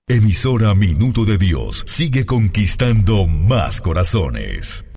Emisora Minuto de Dios sigue conquistando más corazones.